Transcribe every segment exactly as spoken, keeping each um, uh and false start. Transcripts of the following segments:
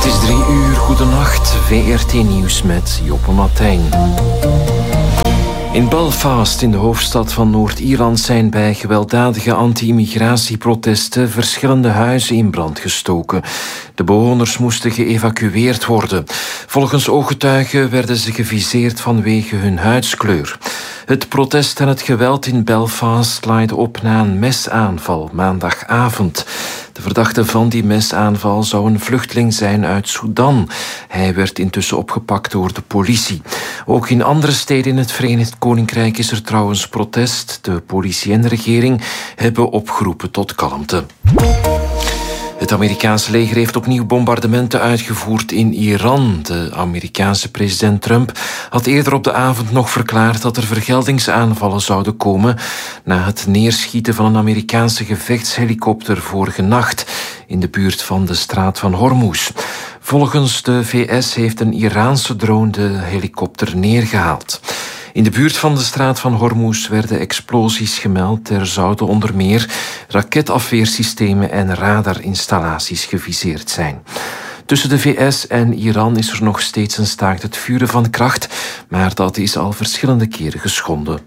is drie uur, goedenacht. V R T Nieuws met Joppe Martijn. In Belfast, in de hoofdstad van Noord-Ierland, zijn bij gewelddadige anti-immigratieprotesten verschillende huizen in brand gestoken. De bewoners moesten geëvacueerd worden. Volgens ooggetuigen werden ze geviseerd vanwege hun huidskleur. Het protest en het geweld in Belfast laaide op na een mesaanval maandagavond. De verdachte van die mesaanval zou een vluchteling zijn uit Sudan. Hij werd intussen opgepakt door de politie. Ook in andere steden in het Verenigd Koninkrijk is er trouwens protest. De politie en de regering hebben opgeroepen tot kalmte. Het Amerikaanse leger heeft opnieuw bombardementen uitgevoerd in Iran. De Amerikaanse president Trump had eerder op de avond nog verklaard dat er vergeldingsaanvallen zouden komen na het neerschieten van een Amerikaanse gevechtshelikopter vorige nacht in de buurt van de straat van Hormuz. Volgens de V S heeft een Iraanse drone de helikopter neergehaald. In de buurt van de straat van Hormuz werden explosies gemeld. Er zouden onder meer raketafweersystemen en radarinstallaties geviseerd zijn. Tussen de V S en Iran is er nog steeds een staakt het vuren van kracht, maar dat is al verschillende keren geschonden.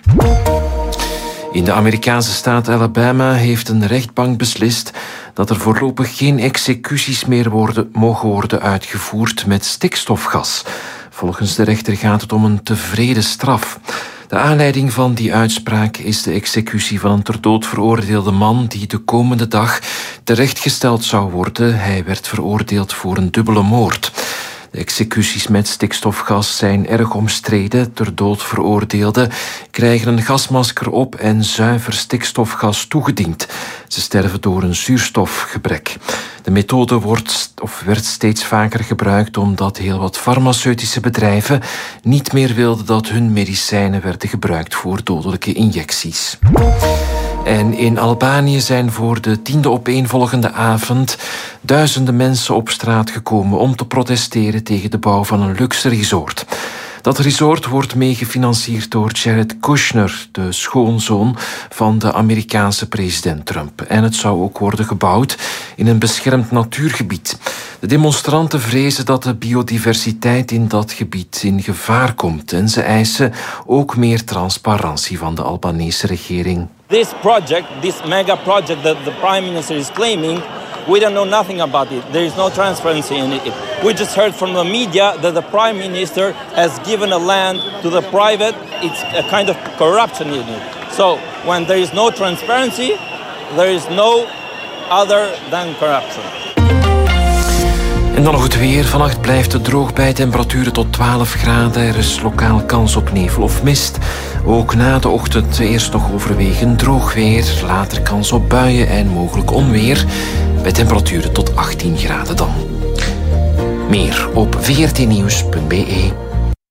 In de Amerikaanse staat Alabama heeft een rechtbank beslist dat er voorlopig geen executies meer worden, mogen worden uitgevoerd met stikstofgas. Volgens de rechter gaat het om een tevreden straf. De aanleiding van die uitspraak is de executie van een ter dood veroordeelde man die de komende dag terechtgesteld zou worden. Hij werd veroordeeld voor een dubbele moord. De executies met stikstofgas zijn erg omstreden. Ter dood veroordeelden krijgen een gasmasker op en zuiver stikstofgas toegediend. Ze sterven door een zuurstofgebrek. De methode wordt, of werd steeds vaker gebruikt omdat heel wat farmaceutische bedrijven niet meer wilden dat hun medicijnen werden gebruikt voor dodelijke injecties. En in Albanië zijn voor de tiende opeenvolgende avond duizenden mensen op straat gekomen om te protesteren tegen de bouw van een luxe resort. Dat resort wordt meegefinancierd door Jared Kushner, de schoonzoon van de Amerikaanse president Trump. En het zou ook worden gebouwd in een beschermd natuurgebied. De demonstranten vrezen dat de biodiversiteit in dat gebied in gevaar komt. En ze eisen ook meer transparantie van de Albanese regering. This project, this mega project that the prime minister is claiming, we don't know nothing about it. There is no transparency in it. We just heard from the media that the prime minister has given a land to the private. It's a kind of corruption in it. So when there is no transparency, there is no other than corruption. En dan nog het weer. Vannacht blijft het droog bij temperaturen tot twaalf graden. Er is lokaal kans op nevel of mist. Ook na de ochtend eerst nog overwegend droog weer. Later kans op buien en mogelijk onweer. Bij temperaturen tot achttien graden dan. Meer op v r t nieuws punt b e.